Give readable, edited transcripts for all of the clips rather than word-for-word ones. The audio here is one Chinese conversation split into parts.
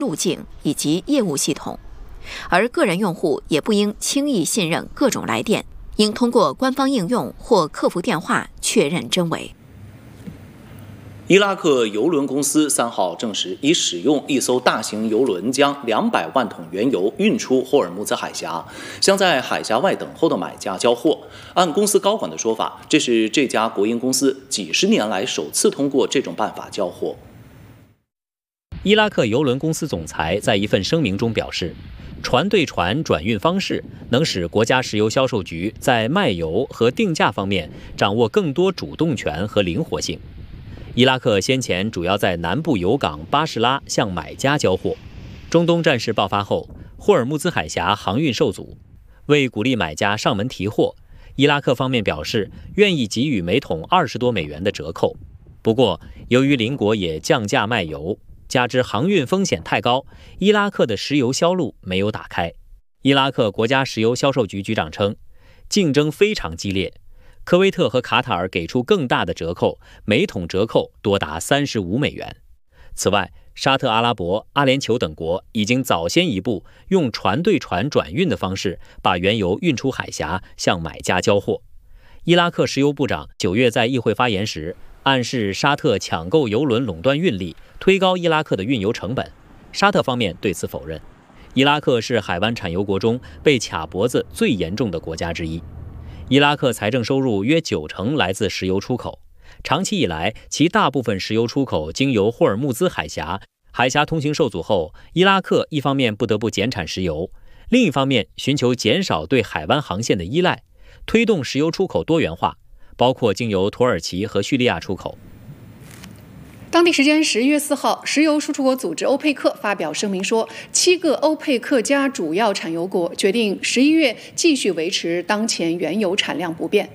路径以及业务系统。而个人用户也不应轻易信任各种来电，应通过官方应用或客服电话确认真伪。 伊拉克油轮公司3号证实，已使用一艘大型油轮将200万桶原油运出霍尔木兹海峡，向在海峡外等候的买家交货。按公司高管的说法，这是这家国营公司几十年来首次通过这种办法交货。 伊拉克油轮公司总裁在一份声明中表示，船对船转运方式能使国家石油销售局在卖油和定价方面掌握更多主动权和灵活性。伊拉克先前主要在南部油港巴士拉向买家交货。中东战事爆发后，霍尔木兹海峡航运受阻。为鼓励买家上门提货，伊拉克方面表示愿意给予每桶20多美元的折扣。不过，由于邻国也降价卖油，加之航运风险太高，伊拉克的石油销路没有打开。伊拉克国家石油销售局局长称，竞争非常激烈。科威特和卡塔尔给出更大的折扣，每桶折扣多达35美元。此外，沙特阿拉伯、阿联酋等国已经早先一步用船对船转运的方式把原油运出海峡，向买家交货。伊拉克石油部长9月在议会发言时，暗示沙特抢购油轮垄断运力，推高伊拉克的运油成本。沙特方面对此否认。伊拉克是海湾产油国中被卡脖子最严重的国家之一。伊拉克财政收入约90%来自石油出口，长期以来，其大部分石油出口经由霍尔木兹海峡。海峡通行受阻后，伊拉克一方面不得不减产石油，另一方面寻求减少对海湾航线的依赖，推动石油出口多元化，包括经由土耳其和叙利亚出口。 当地时间11月4号，石油输出国组织欧佩克发表声明说，7个欧佩克加主要产油国决定11月继续维持当前原油产量不变。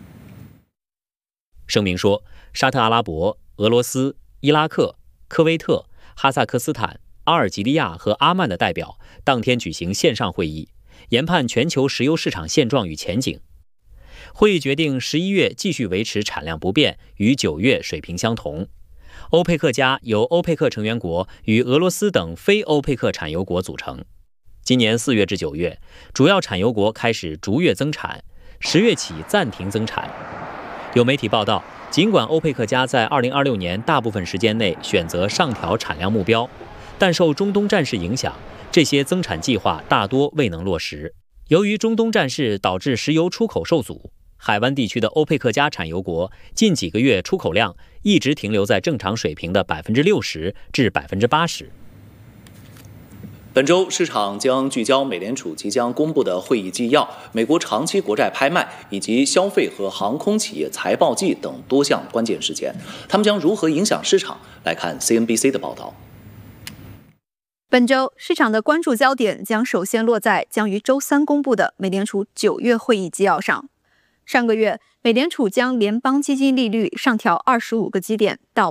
声明说，沙特阿拉伯、俄罗斯、伊拉克、科威特、哈萨克斯坦、阿尔及利亚和阿曼的代表当天举行线上会议，研判全球石油市场现状与前景。会议决定11月继续维持产量不变，与9月水平相同。欧佩克加由欧佩克成员国与俄罗斯等非欧佩克产油国组成。今年4月至9月，主要产油国开始逐月增产，10月起暂停增产。有媒体报道，尽管欧佩克加在2026年大部分时间内选择上调产量目标，但受中东战事影响，这些增产计划大多未能落实。由于中东战事导致石油出口受阻，海湾地区的欧佩克加产油国近几个月出口量一直停留在正常水平的60%至80%。 本周市场将聚焦美联储即将公布的会议纪要、美国长期国债拍卖以及消费和航空企业财报季等多项关键事件，它们将如何影响市场？来看 CNBC 的报道。 本周市场的关注焦点将首先落在将于周3公布的美联储9月会议纪要上。上个月，美联储将联邦基金利率上调25个基点到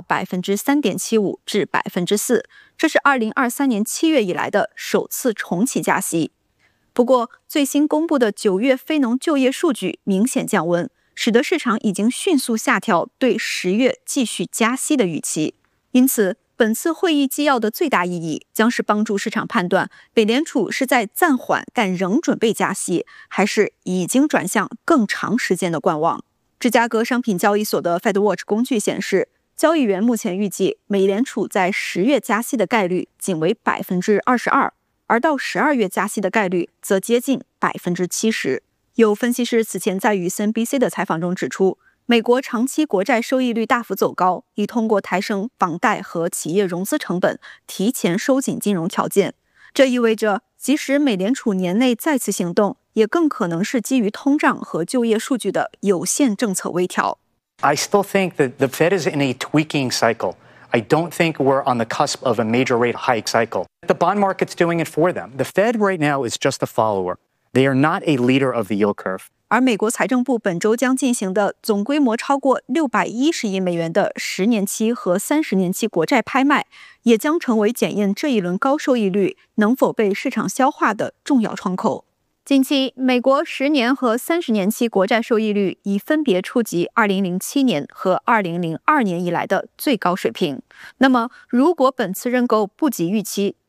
3.75% 至 4%， 这是2023年7月以来的首次重启加息。不过，最新公布的9月非农就业数据明显降温，使得市场已经迅速下调对10月继续加息的预期。因此，本次会议纪要的最大意义将是帮助市场判断美联储是在暂缓但仍准备加息，还是已经转向更长时间的观望。芝加哥商品交易所的 FedWatch 工具显示，交易员目前预计美联储在10月加息的概率仅为 22%， 而到12月加息的概率则接近 70%。 有分析师此前在与 CNBC 的采访中指出，美国长期国债收益率大幅走高，已通过抬升房贷和企业融资成本，提前收紧金融条件。这意味着，即使美联储年内再次行动，也更可能是基于通胀和就业数据的有限政策微调。 I still think that the Fed is in a tweaking cycle. I don't think we're on the cusp of a major rate hike cycle. The bond market's doing it for them. The Fed right now is just a follower. They are not a leader of the yield curve. 而美国财政部本周将进行的总规模超过610亿美元的10年期和30年期国债拍卖，也将成为检验这一轮高收益率能否被市场消化的重要窗口。近期，美国10年和30年期国债收益率已分别触及2007年和2002年以来的最高水平。那么，如果本次认购不及预期，